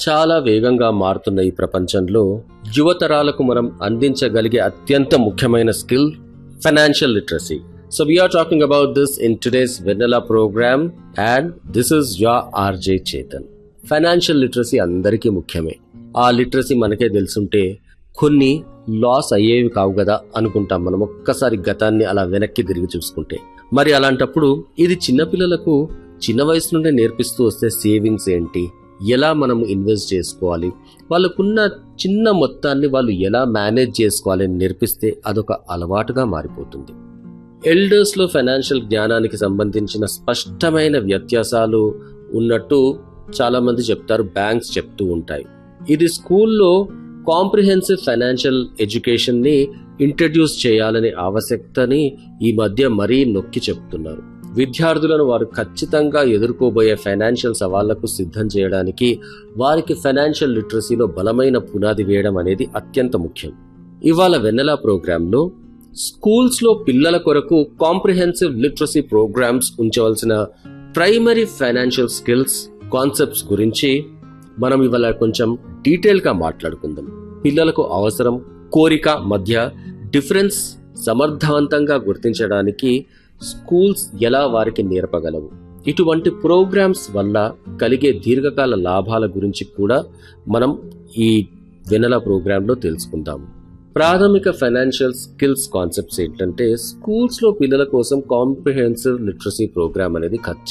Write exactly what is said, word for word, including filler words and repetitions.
చాలా వేగంగా మారుతున్న ఈ ప్రపంచంలో యువతరాలకు మనం అందించగలిగే అత్యంత ముఖ్యమైన skill financial literacy. So we are talking about this in today's Vanilla program and this is your R J Chetan. Financial literacy అందరికీ ముఖ్యమే. ఆ లిటరసీ మనకే తెలుసుంటే కొన్ని లాస్ అయ్యేవి కావు కదా అనుకుంటాం మనం ఒక్కసారి గతాన్ని అలా వెనక్కి తిరిగి చూసుకుంటే. మరి అలాంటప్పుడు ఇది చిన్నపిల్లలకు చిన్న వయసు నుండే నేర్పిస్తూ వస్తే సేవింగ్స్ ఏంటి, ఎలా మనం ఇన్వెస్ట్ చేసుకోవాలి, వాళ్ళకున్న చిన్న మొత్తాన్ని వాళ్ళు ఎలా మేనేజ్ చేసుకోవాలి అని నేర్పిస్తే అదొక అలవాటుగా మారిపోతుంది. ఎల్డర్స్లో ఫైనాన్షియల్ జ్ఞానానికి సంబంధించిన స్పష్టమైన వ్యత్యాసాలు ఉన్నట్టు చాలామంది చెప్తారు, బ్యాంక్స్ చెప్తూ ఉంటాయి. ఇది స్కూల్లో కాంప్రిహెన్సివ్ ఫైనాన్షియల్ ఎడ్యుకేషన్ని ఇంట్రడ్యూస్ చేయాలనే ఆవశ్యకతని ఈ మధ్య మరీ నొక్కి చెప్తున్నారు. విద్యార్థులను వారు ఖచ్చితంగా ఎదుర్కోబోయే ఫైనాన్షియల్ సవాళ్లకు సిద్ధం చేయడానికి వారికి ఫైనాన్షియల్ లిటరసీలో బలమైన పునాది వేయడం అనేది అత్యంత ముఖ్యం. ఇవాళ వెన్నెలా ప్రోగ్రాంలో స్కూల్స్లో పిల్లల కొరకు comprehensive literacy programmes ఉంచవలసిన primary financial skills concepts గురించి మనం ఇవాళ కొంచెం డీటెయిల్గా మాట్లాడుకుందాం. పిల్లలకు అవసరం, కోరిక మధ్య డిఫరెన్స్ సమర్థవంతంగా గుర్తించడానికి స్కూల్స్ ఎలా వారికి నేర్పగలవు, ఇటువంటి ప్రోగ్రామ్స్ వల్ల కలిగే దీర్ఘకాల లాభాల గురించి కూడా మనం ఈ వెన్నెల ప్రోగ్రాంలో తెలుసుకుందాము. ప్రాథమిక ఫైనాన్షియల్ స్కిల్స్ కాన్సెప్ట్స్ ఏంటంటే స్కూల్స్లో పిల్లల కోసం కాంప్రిహెన్సివ్ లిటరసీ ప్రోగ్రామ్ అనేది